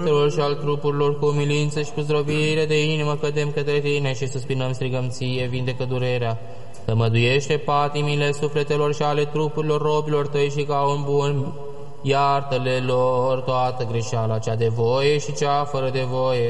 și al trupurilor cu umilință și cu zdrobire de inimă cădem către Tine și suspinăm, strigăm Ție, vindecă durerea. Tămăduiește patimile sufletelor și ale trupurilor robilor Tăi și ca un bun iartă-le lor toată greșeala, cea de voie și cea fără de voie.